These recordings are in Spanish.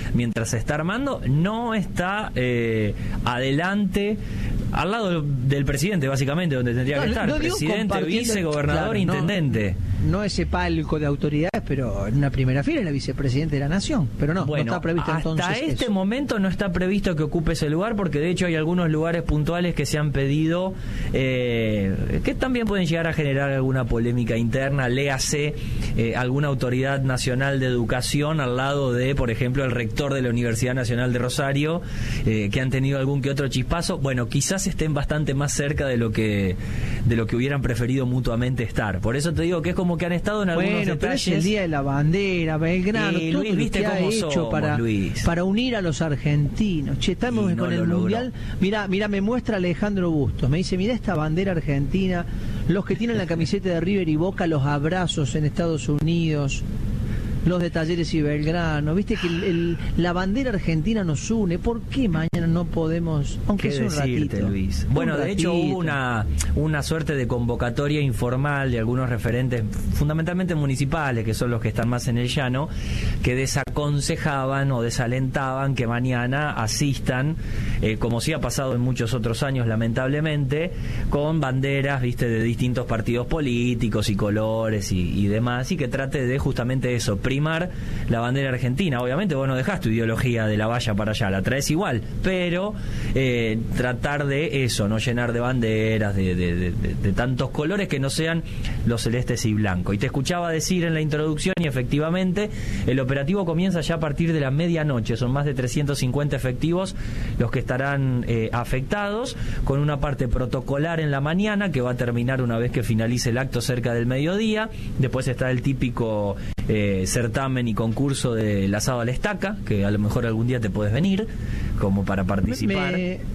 mientras se está armando, no está adelante, al lado del presidente, básicamente, donde tendría que estar. Presidente, vice, gobernador, intendente. No ese palco de autoridades, pero en una primera fila la vicepresidente de la Nación. Pero no está previsto entonces. Hasta este momento no está previsto que ocupe ese lugar, porque de hecho hay algunos lugares puntuales que se han pedido, que también pueden llegar a generar alguna polémica interna. Léase alguna autoridad nacional de educación al lado de, por ejemplo, el rector de la Universidad Nacional de Rosario, que han tenido algún que otro chispazo. Bueno, quizás estén bastante más cerca de lo que hubieran preferido mutuamente estar. Por eso te digo que es como que han estado en algunos detalles. Pero es el Día de la Bandera, Belgrano, todo Luis, lo ¿viste que ha hecho somos, para unir a los argentinos. Che, estamos con el Mundial. Mira, me muestra Alejandro Bustos. Me dice, mira esta bandera argentina, los que tienen la camiseta de River y Boca, los abrazos en Estados Unidos, los de Talleres y Belgrano. Viste que la bandera argentina nos une. ¿Por qué mañana no podemos, aunque sea un ratito? Luis. Bueno, de hecho hubo una suerte de convocatoria informal de algunos referentes, fundamentalmente municipales, que son los que están más en el llano, que desaconsejaban o desalentaban que mañana asistan, como sí ha pasado en muchos otros años, lamentablemente, con banderas, viste, de distintos partidos políticos y colores y demás, y que trate de justamente eso, primar la bandera argentina. Obviamente vos no dejás tu ideología de la valla para allá, la traes igual, pero tratar de eso, no llenar de banderas, de tantos colores que no sean los celestes y blancos. Y te escuchaba decir en la introducción, y efectivamente el operativo comienza ya a partir de la medianoche. Son más de 350 efectivos los que estarán afectados, con una parte protocolar en la mañana que va a terminar una vez que finalice el acto cerca del mediodía. Después está el típico certamen y concurso del asado a la estaca, que a lo mejor algún día te puedes venir como para participar.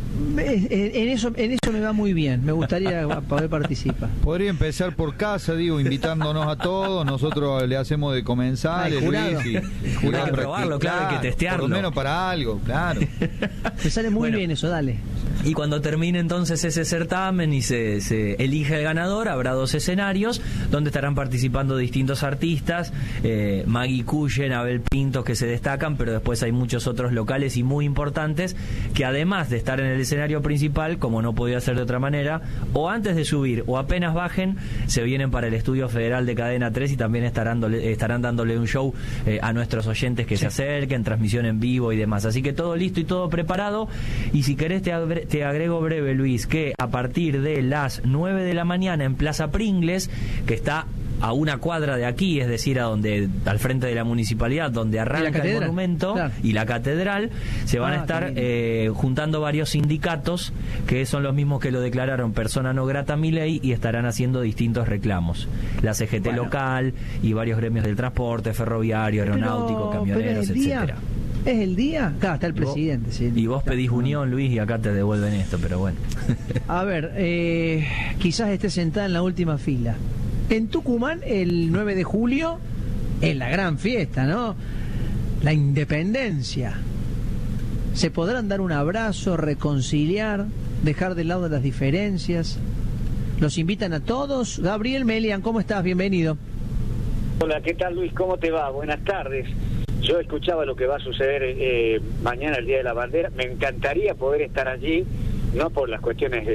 En eso me va muy bien, me gustaría poder participar. Podría empezar por casa, invitándonos a todos, nosotros le hacemos de comensales, Luis, y para probarlo, claro, hay que testearlo. Por lo menos para algo, claro. Me sale muy bien eso, dale. Y cuando termine entonces ese certamen y se elige el ganador, habrá 2 escenarios donde estarán participando distintos artistas, Maggie Cullen, Abel Pintos, que se destacan, pero después hay muchos otros locales y muy importantes que, además de estar en el escenario principal, como no podía ser de otra manera, o antes de subir o apenas bajen, se vienen para el Estudio Federal de Cadena 3 y también estarán dándole un show a nuestros oyentes que se acerquen, transmisión en vivo y demás. Así que todo listo y todo preparado. Y si querés te agrego breve, Luis, que a partir de las 9 de la mañana en Plaza Pringles, que está a una cuadra de aquí, es decir, al frente de la municipalidad, donde arranca el monumento, claro, y la catedral, se van a estar juntando varios sindicatos que son los mismos que lo declararon persona no grata a Milei y estarán haciendo distintos reclamos. La CGT local y varios gremios del transporte, ferroviario, aeronáutico, camioneros, etcétera. ¿Es el día? Acá está el presidente. Sí, y vos pedís unión, Luis, y acá te devuelven esto, pero bueno. A ver, quizás esté sentada en la última fila. En Tucumán, el 9 de julio, es la gran fiesta, ¿no? La independencia. ¿Se podrán dar un abrazo, reconciliar, dejar de lado las diferencias? Los invitan a todos. Gabriel Melian, ¿cómo estás? Bienvenido. Hola, ¿qué tal, Luis? ¿Cómo te va? Buenas tardes. Yo escuchaba lo que va a suceder mañana, el Día de la Bandera. Me encantaría poder estar allí, no por las cuestiones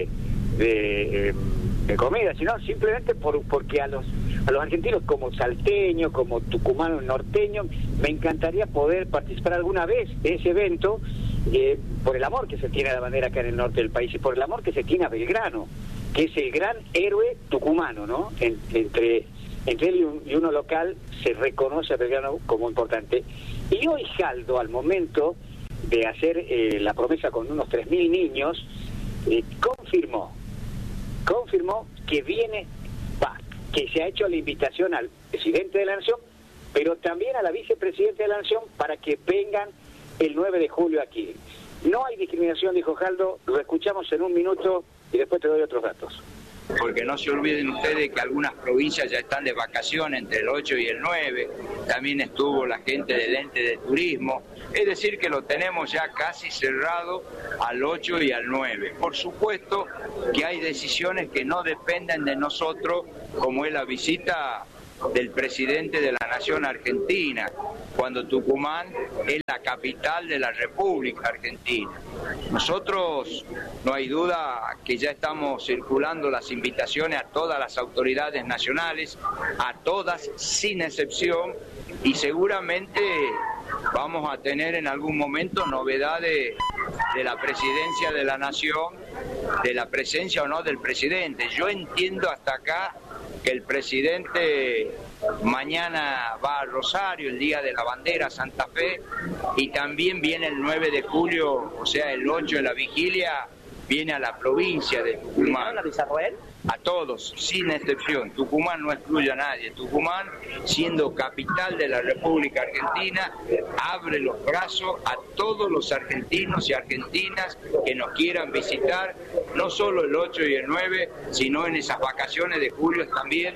de comida, sino simplemente porque a los argentinos como salteños, como tucumanos, norteños, me encantaría poder participar alguna vez de ese evento, por el amor que se tiene a la bandera acá en el norte del país y por el amor que se tiene a Belgrano, que es el gran héroe tucumano, ¿no? Entre él y uno local se reconoce a Belgrano como importante. Y hoy Jaldo, al momento de hacer la promesa con unos 3.000 niños, confirmó que que se ha hecho la invitación al presidente de la Nación, pero también a la vicepresidenta de la Nación para que vengan el 9 de julio aquí. No hay discriminación, dijo Jaldo, lo escuchamos en un minuto y después te doy otros datos. Porque no se olviden ustedes que algunas provincias ya están de vacaciones entre el 8 y el 9, también estuvo la gente del ente de turismo, es decir que lo tenemos ya casi cerrado al 8 y al 9. Por supuesto que hay decisiones que no dependen de nosotros, como es la visita del presidente de la Nación Argentina, cuando Tucumán es la capital de la República Argentina. Nosotros, no hay duda que ya estamos circulando las invitaciones a todas las autoridades nacionales, a todas sin excepción, y seguramente vamos a tener en algún momento novedades de la presidencia de la Nación, de la presencia o no del presidente. Yo entiendo hasta acá que el presidente mañana va a Rosario, el Día de la Bandera, Santa Fe, y también viene el 9 de julio, o sea, el 8 de la vigilia, viene a la provincia de Tucumán. A todos, sin excepción. Tucumán no excluye a nadie. Tucumán, siendo capital de la República Argentina, abre los brazos a todos los argentinos y argentinas que nos quieran visitar, no solo el 8 y el 9, sino en esas vacaciones de julio también.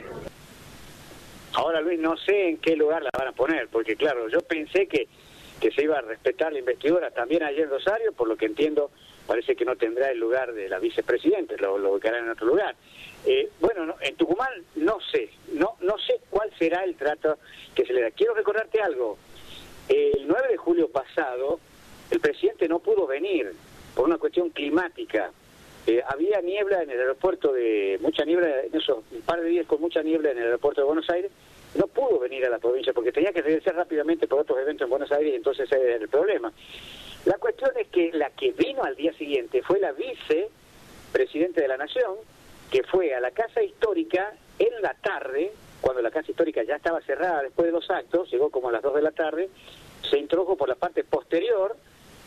Ahora, Luis, no sé en qué lugar la van a poner, porque claro, yo pensé que se iba a respetar la investidura también allí en Rosario, por lo que entiendo, parece que no tendrá el lugar de la vicepresidenta, lo ubicarán en otro lugar. Bueno, en Tucumán no sé cuál será el trato que se le da. Quiero recordarte algo. El 9 de julio pasado, el presidente no pudo venir por una cuestión climática. Había niebla en el aeropuerto mucha niebla, en esos un par de días con mucha niebla en el aeropuerto de Buenos Aires. No pudo venir a la provincia porque tenía que regresar rápidamente por otros eventos en Buenos Aires, y entonces ese era el problema. La cuestión es que la que vino al día siguiente fue la vicepresidenta de la Nación, que fue a la Casa Histórica en la tarde, cuando la Casa Histórica ya estaba cerrada después de los actos, llegó como a las 2 de la tarde, se introdujo por la parte posterior,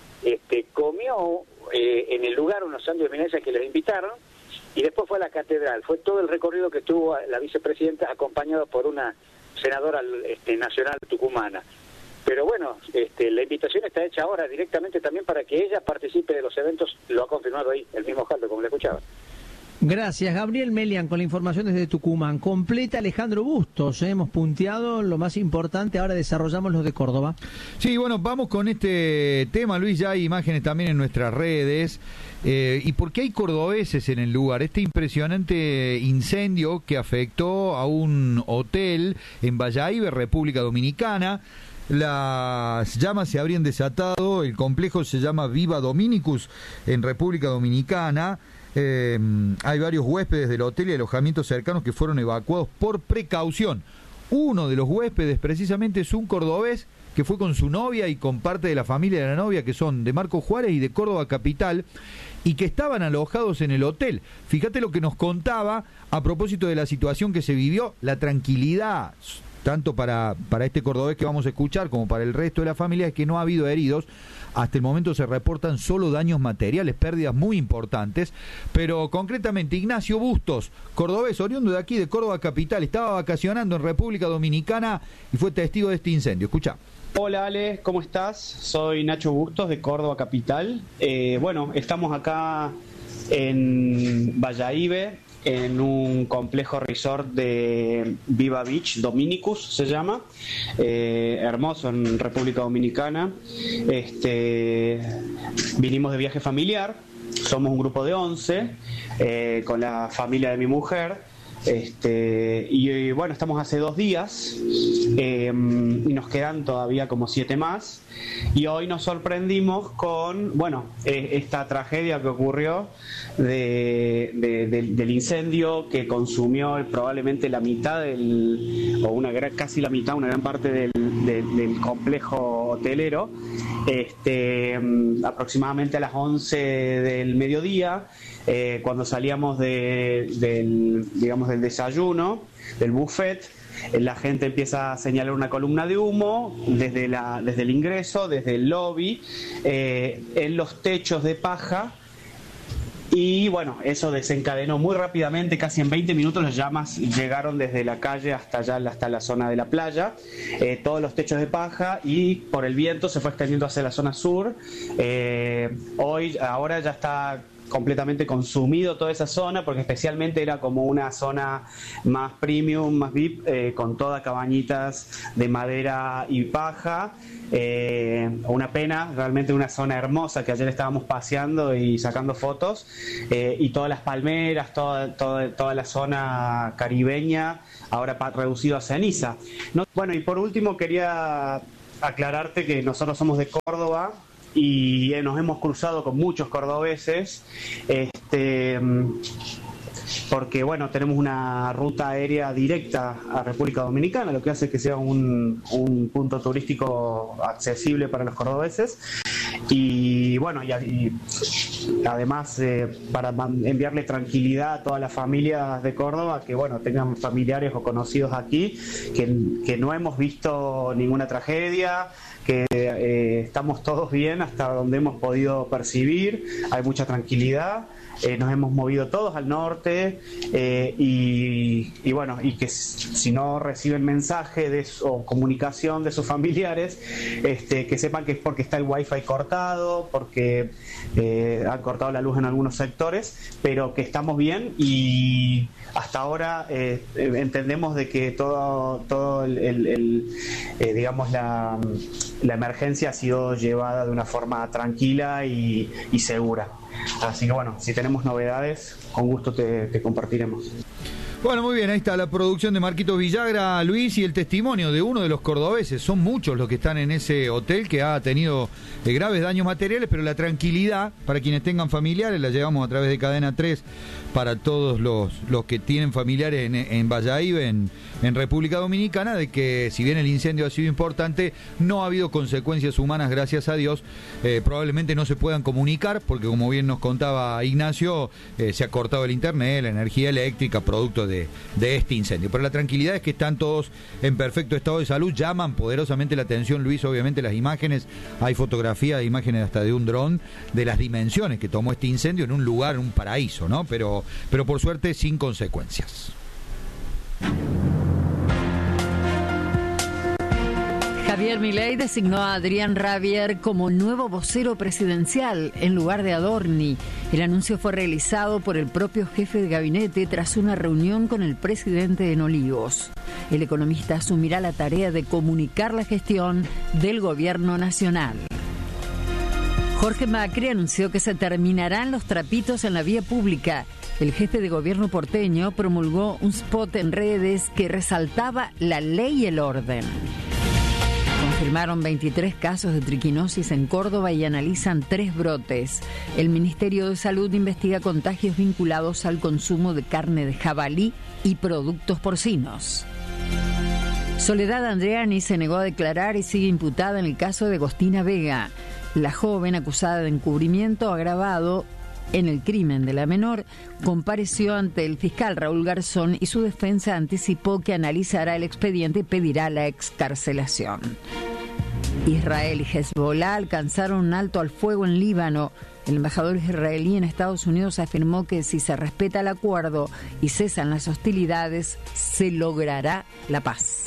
comió en el lugar unos sándwiches de milanesa que les invitaron, y después fue a la catedral. Fue todo el recorrido que tuvo la vicepresidenta, acompañado por una senadora nacional tucumana. Pero bueno, la invitación está hecha ahora directamente también para que ella participe de los eventos, lo ha confirmado ahí el mismo Jaldo, como le escuchaba. Gracias, Gabriel Melian, con la información desde Tucumán. Completa Alejandro Bustos, hemos punteado lo más importante, ahora desarrollamos los de Córdoba. Sí, bueno, vamos con este tema, Luis, ya hay imágenes también en nuestras redes, y porque hay cordobeses en el lugar. Este impresionante incendio que afectó a un hotel en Bayahíbe, República Dominicana. Las llamas se habrían desatado, el complejo se llama Viva Dominicus en República Dominicana. Hay varios huéspedes del hotel y alojamientos cercanos que fueron evacuados por precaución. Uno de los huéspedes precisamente es un cordobés que fue con su novia y con parte de la familia de la novia, que son de Marcos Juárez y de Córdoba Capital, y que estaban alojados en el hotel. Fíjate lo que nos contaba a propósito de la situación que se vivió, la tranquilidad tanto para este cordobés que vamos a escuchar como para el resto de la familia, es que no ha habido heridos. Hasta el momento se reportan solo daños materiales, pérdidas muy importantes, pero concretamente Ignacio Bustos, cordobés, oriundo de aquí de Córdoba Capital, estaba vacacionando en República Dominicana y fue testigo de este incendio. Escuchá. Hola Ale, ¿cómo estás? Soy Nacho Bustos de Córdoba Capital. Bueno, estamos acá en Bayahíbe, en un complejo resort de Viva Beach, Dominicus se llama, hermoso en República Dominicana. Vinimos de viaje familiar, somos un grupo de 11, con la familia de mi mujer. Y bueno, estamos hace 2 días, y nos quedan todavía como 7 más, y hoy nos sorprendimos con, bueno, esta tragedia que ocurrió del incendio que consumió probablemente la mitad casi la mitad, una gran parte del complejo hotelero, aproximadamente a las 11 del mediodía. Cuando salíamos del desayuno, del buffet, la gente empieza a señalar una columna de humo desde el ingreso, desde el lobby, en los techos de paja. Y bueno, eso desencadenó muy rápidamente, casi en 20 minutos las llamas llegaron desde la calle hasta la zona de la playa, todos los techos de paja, y por el viento se fue extendiendo hacia la zona sur. Ahora ya está completamente consumido toda esa zona, porque especialmente era como una zona más premium, más VIP, con todas cabañitas de madera y paja. Una pena, realmente una zona hermosa que ayer estábamos paseando y sacando fotos, y todas las palmeras, toda la zona caribeña ahora reducido a ceniza. Bueno, y por último quería aclararte que nosotros somos de Córdoba y nos hemos cruzado con muchos cordobeses, porque bueno, tenemos una ruta aérea directa a República Dominicana, lo que hace que sea un punto turístico accesible para los cordobeses. Y bueno, y además para enviarle tranquilidad a todas las familias de Córdoba, que bueno, tengan familiares o conocidos aquí, que no hemos visto ninguna tragedia, que estamos todos bien hasta donde hemos podido percibir, hay mucha tranquilidad. Nos hemos movido todos al norte, y bueno, y que si no reciben mensaje o comunicación de sus familiares, que sepan que es porque está el wifi cortado, porque han cortado la luz en algunos sectores, pero que estamos bien, y hasta ahora entendemos de que todo digamos la emergencia ha sido llevada de una forma tranquila y segura. Así que bueno, si tenemos novedades, con gusto te compartiremos. Bueno, muy bien, ahí está la producción de Marquitos Villagra, Luis, y el testimonio de uno de los cordobeses. Son muchos los que están en ese hotel que ha tenido graves daños materiales, pero la tranquilidad para quienes tengan familiares la llevamos a través de Cadena 3 para todos los que tienen familiares en Bayahibe, en República Dominicana, de que si bien el incendio ha sido importante, no ha habido consecuencias humanas, gracias a Dios. Probablemente no se puedan comunicar, porque como bien nos contaba Ignacio, se ha cortado el internet, la energía eléctrica, producto de este incendio. Pero la tranquilidad es que están todos en perfecto estado de salud. Llaman poderosamente la atención, Luis, obviamente las imágenes, hay fotografías, imágenes hasta de un dron, de las dimensiones que tomó este incendio en un lugar, en un paraíso, ¿no? Pero por suerte sin consecuencias. Javier Milei designó a Adrián Rabier como nuevo vocero presidencial en lugar de Adorni. El anuncio fue realizado por el propio jefe de gabinete tras una reunión con el presidente en Olivos. El economista asumirá la tarea de comunicar la gestión del gobierno nacional. Jorge Macri anunció que se terminarán los trapitos en la vía pública. El jefe de gobierno porteño promulgó un spot en redes que resaltaba la ley y el orden. Confirmaron 23 casos de triquinosis en Córdoba y analizan 3 brotes. El Ministerio de Salud investiga contagios vinculados al consumo de carne de jabalí y productos porcinos. Soledad Andreani se negó a declarar y sigue imputada en el caso de Agostina Vega. La joven, acusada de encubrimiento agravado en el crimen de la menor, compareció ante el fiscal Raúl Garzón y su defensa anticipó que analizará el expediente y pedirá la excarcelación. Israel y Hezbollah alcanzaron un alto al fuego en Líbano. El embajador israelí en Estados Unidos afirmó que si se respeta el acuerdo y cesan las hostilidades, se logrará la paz.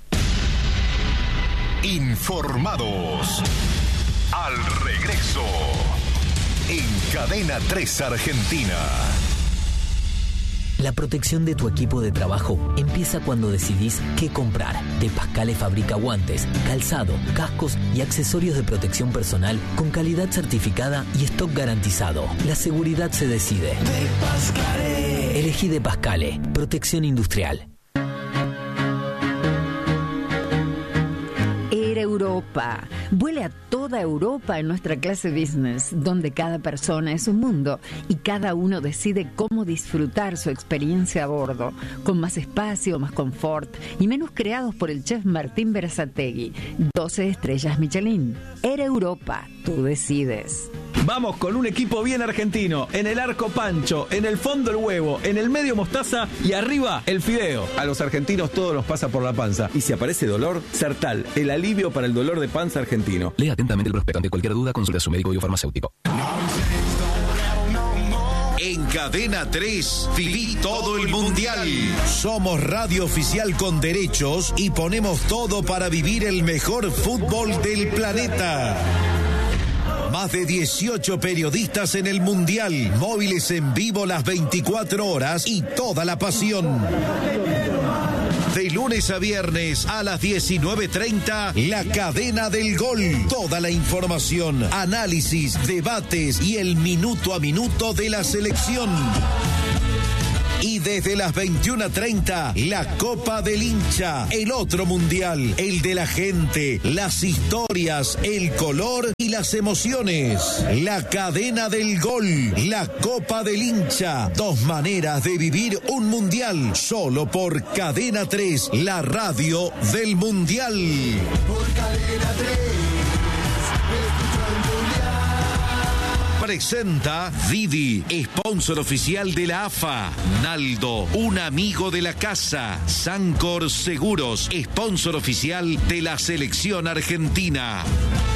Informados. Al regreso, en Cadena 3 Argentina. La protección de tu equipo de trabajo empieza cuando decidís qué comprar. De Pascale fabrica guantes, calzado, cascos y accesorios de protección personal con calidad certificada y stock garantizado. La seguridad se decide. De Pascale. Elegí De Pascale, protección industrial. Europa. Vuele a toda Europa en nuestra clase business, donde cada persona es un mundo y cada uno decide cómo disfrutar su experiencia a bordo, con más espacio, más confort y menús creados por el chef Martín Berazategui. 12 estrellas Michelin. Air Europa, tú decides. Vamos con un equipo bien argentino. En el arco Pancho, en el fondo el huevo, en el medio mostaza y arriba el fideo. A los argentinos todo nos pasa por la panza. Y si aparece dolor, Sertal, el alivio para el dolor de panza argentino. Lea atentamente el prospecto. Ante cualquier duda, consulte a su médico y farmacéutico. En Cadena 3, viví todo el mundial. Somos radio oficial con derechos y ponemos todo para vivir el mejor fútbol del planeta. Más de 18 periodistas en el Mundial, móviles en vivo las 24 horas y toda la pasión. De lunes a viernes a las 19:30, La Cadena del Gol. Toda la información, análisis, debates y el minuto a minuto de la selección. Y desde las 21:30, la Copa del Hincha, el otro mundial, el de la gente, las historias, el color y las emociones. La Cadena del Gol, la Copa del Hincha, 2 maneras de vivir un mundial, solo por Cadena 3, la radio del mundial. Por Cadena 3. Presenta Didi, sponsor oficial de la AFA. Naldo, un amigo de la casa. Sancor Seguros, sponsor oficial de la selección argentina.